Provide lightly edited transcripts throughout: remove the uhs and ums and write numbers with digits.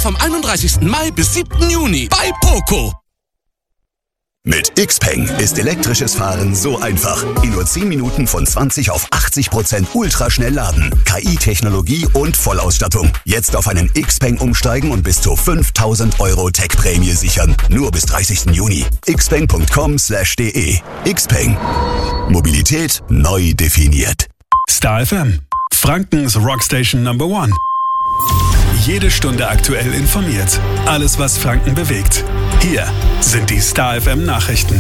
vom 31. Mai bis 7. Juni bei Poco. Mit Xpeng ist elektrisches Fahren so einfach. In nur 10 Minuten von 20 auf 80% ultraschnell laden. KI-Technologie und Vollausstattung. Jetzt auf einen Xpeng umsteigen und bis zu 5.000 € Tech-Prämie sichern. Nur bis 30. Juni. xpeng.com/de. Xpeng. Mobilität neu definiert. Star FM. Frankens Rockstation Number 1. Jede Stunde aktuell informiert. Alles, was Franken bewegt. Hier sind die Star FM Nachrichten.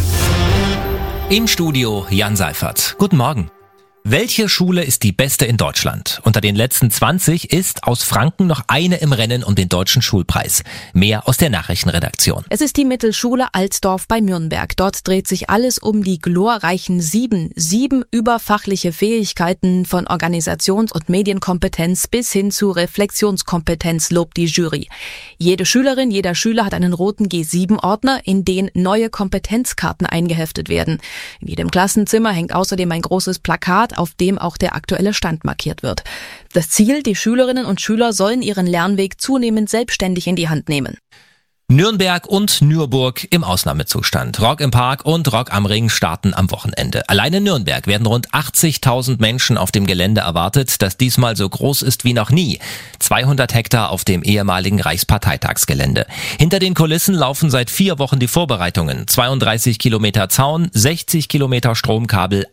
Im Studio Jan Seifert. Guten Morgen. Welche Schule ist die beste in Deutschland? Unter den letzten 20 ist aus Franken noch eine im Rennen um den Deutschen Schulpreis. Mehr aus der Nachrichtenredaktion. Es ist die Mittelschule Alsdorf bei Nürnberg. Dort dreht sich alles um die glorreichen 7 überfachliche Fähigkeiten von Organisations- und Medienkompetenz bis hin zu Reflexionskompetenz, lobt die Jury. Jede Schülerin, jeder Schüler hat einen roten G7-Ordner, in den neue Kompetenzkarten eingeheftet werden. In jedem Klassenzimmer hängt außerdem ein großes Plakat, auf dem auch der aktuelle Stand markiert wird. Das Ziel, die Schülerinnen und Schüler sollen ihren Lernweg zunehmend selbstständig in die Hand nehmen. Nürnberg und Nürburg im Ausnahmezustand. Rock im Park und Rock am Ring starten am Wochenende. Allein in Nürnberg werden rund 80.000 Menschen auf dem Gelände erwartet, das diesmal so groß ist wie noch nie. 200 Hektar auf dem ehemaligen Reichsparteitagsgelände. Hinter den Kulissen laufen seit 4 Wochen die Vorbereitungen. 32 Kilometer Zaun, 60 Kilometer Stromkabel,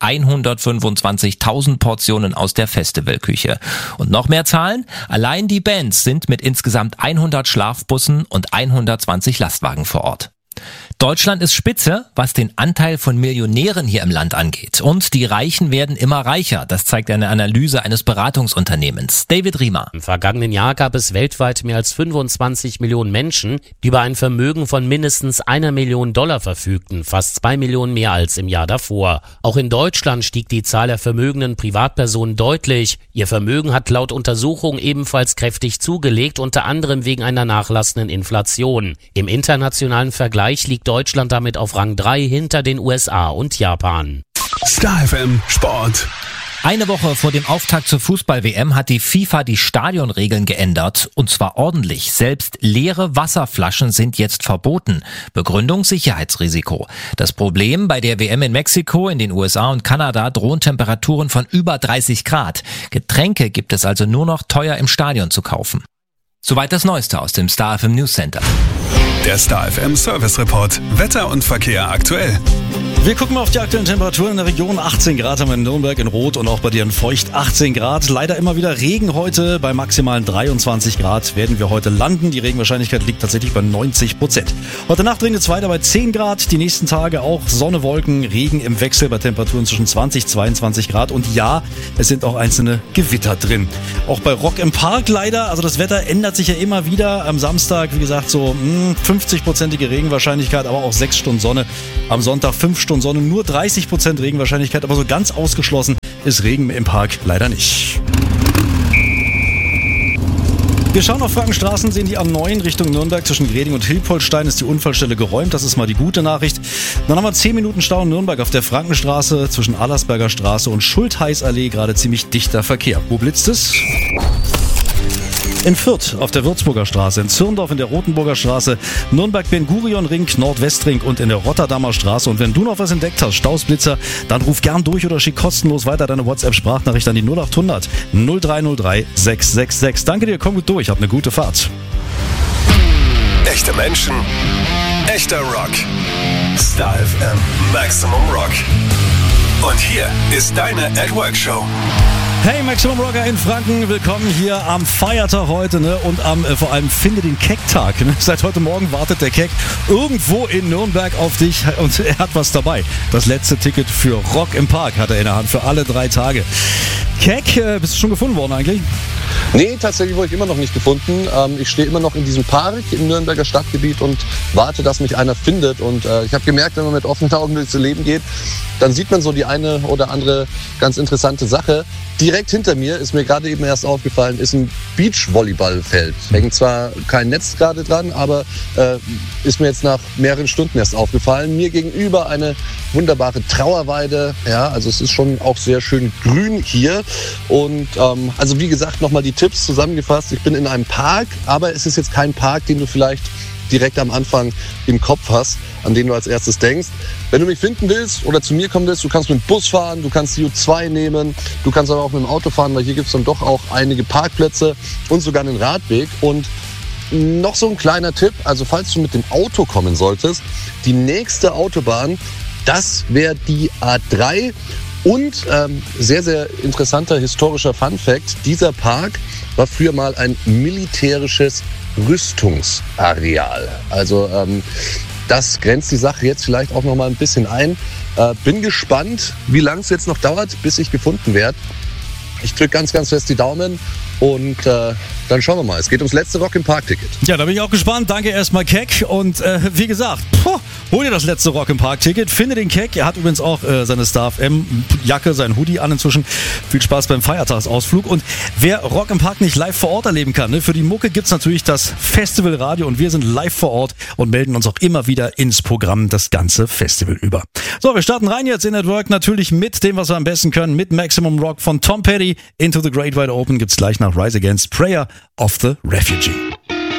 125.000 Portionen aus der Festivalküche. Und noch mehr Zahlen? Allein die Bands sind mit insgesamt 100 Schlafbussen und 120 Lastwagen vor Ort. Deutschland ist Spitze, was den Anteil von Millionären hier im Land angeht. Und die Reichen werden immer reicher. Das zeigt eine Analyse eines Beratungsunternehmens. David Riemer. Im vergangenen Jahr gab es weltweit mehr als 25 Millionen Menschen, die über ein Vermögen von mindestens $1 Million verfügten. Fast 2 Millionen mehr als im Jahr davor. Auch in Deutschland stieg die Zahl der vermögenden Privatpersonen deutlich. Ihr Vermögen hat laut Untersuchung ebenfalls kräftig zugelegt, unter anderem wegen einer nachlassenden Inflation. Im internationalen Vergleich liegt Deutschland damit auf Rang 3 hinter den USA und Japan. Star FM Sport. Eine Woche vor dem Auftakt zur Fußball-WM hat die FIFA die Stadionregeln geändert, und zwar ordentlich. Selbst leere Wasserflaschen sind jetzt verboten. Begründung: Sicherheitsrisiko. Das Problem: bei der WM in Mexiko, in den USA und Kanada drohen Temperaturen von über 30 Grad. Getränke gibt es also nur noch teuer im Stadion zu kaufen. Soweit das Neueste aus dem Star FM News Center. Der Star FM Service Report. Wetter und Verkehr aktuell. Wir gucken mal auf die aktuellen Temperaturen in der Region. 18 Grad haben wir in Nürnberg in Rot und auch bei dir in Feucht 18 Grad. Leider immer wieder Regen heute. Bei maximalen 23 Grad werden wir heute landen. Die Regenwahrscheinlichkeit liegt tatsächlich bei 90%. Heute Nacht regnet es weiter bei 10 Grad. Die nächsten Tage auch Sonne, Wolken, Regen im Wechsel bei Temperaturen zwischen 20 und 22 Grad. Und ja, es sind auch einzelne Gewitter drin. Auch bei Rock im Park leider. Also das Wetter ändert sich ja immer wieder. Am Samstag, wie gesagt, so 50%ige Regenwahrscheinlichkeit, aber auch 6 Stunden Sonne. Am Sonntag 5 Stunden Sonne, nur 30% Regenwahrscheinlichkeit, aber so ganz ausgeschlossen ist Regen im Park leider nicht. Wir schauen auf Frankenstraßen, sehen die A9 Richtung Nürnberg. Zwischen Greding und Hilpoltstein ist die Unfallstelle geräumt. Das ist mal die gute Nachricht. Dann haben wir 10 Minuten Stau in Nürnberg auf der Frankenstraße. Zwischen Allersberger Straße und Schultheißallee gerade ziemlich dichter Verkehr. Wo blitzt es? In Fürth auf der Würzburger Straße, in Zürndorf in der Rotenburger Straße, Nürnberg-Ben-Gurion-Ring, Nordwestring und in der Rotterdamer Straße. Und wenn du noch was entdeckt hast, Stausblitzer, dann ruf gern durch oder schick kostenlos weiter deine WhatsApp-Sprachnachricht an die 0800 0303 666. Danke dir, komm gut durch, hab eine gute Fahrt. Echte Menschen, echter Rock. Star FM Maximum Rock. Und hier ist deine @Work-Show. Hey, Maximum Rocker in Franken, willkommen hier am Feiertag heute, ne? Und vor allem Finde den Keck-Tag. Ne? Seit heute Morgen wartet der Keck irgendwo in Nürnberg auf dich und er hat was dabei. Das letzte Ticket für Rock im Park hat er in der Hand für alle 3 Tage. Keck, bist du schon gefunden worden eigentlich? Nee, tatsächlich wurde ich immer noch nicht gefunden. Ich stehe immer noch in diesem Park im Nürnberger Stadtgebiet und warte, dass mich einer findet. Und ich habe gemerkt, wenn man mit offenen Augen durchs Leben geht, dann sieht man so die eine oder andere ganz interessante Sache. Direkt hinter mir, ist mir gerade eben erst aufgefallen, ist ein Beachvolleyballfeld. Hängt zwar kein Netz gerade dran, aber ist mir jetzt nach mehreren Stunden erst aufgefallen. Mir gegenüber eine wunderbare Trauerweide. Ja, also es ist schon auch sehr schön grün hier. Und also wie gesagt, nochmal nochmal die Tipps zusammengefasst. Ich bin in einem Park, aber es ist jetzt kein Park, den du vielleicht direkt am Anfang im Kopf hast, an den du als erstes denkst. Wenn du mich finden willst oder zu mir kommen willst, du kannst mit dem Bus fahren, du kannst die U2 nehmen, du kannst aber auch mit dem Auto fahren, weil hier gibt es dann doch auch einige Parkplätze und sogar einen Radweg. Und noch so ein kleiner Tipp, also falls du mit dem Auto kommen solltest, die nächste Autobahn, das wäre die A3. Und sehr, sehr interessanter historischer Funfact, dieser Park war früher mal ein militärisches Rüstungsareal. Also das grenzt die Sache jetzt vielleicht auch noch mal ein bisschen ein. Bin gespannt, wie lange es jetzt noch dauert, bis ich gefunden werde. Ich drücke ganz, ganz fest die Daumen und dann schauen wir mal. Es geht ums letzte Rock im Park-Ticket. Ja, da bin ich auch gespannt. Danke erstmal Keck. Und wie gesagt, hol dir das letzte Rock im Park-Ticket. Finde den Keck. Er hat übrigens auch seine Star-FM-Jacke, sein Hoodie an inzwischen. Viel Spaß beim Feiertagsausflug. Und wer Rock im Park nicht live vor Ort erleben kann, ne, für die Mucke gibt's natürlich das Festivalradio. Und wir sind live vor Ort und melden uns auch immer wieder ins Programm das ganze Festival über. So, wir starten rein jetzt in Network. Natürlich mit dem, was wir am besten können. Mit Maximum Rock von Tom Petty. Into the Great Wide Open gibt's gleich nach Rise Against Prayer of the Refugee.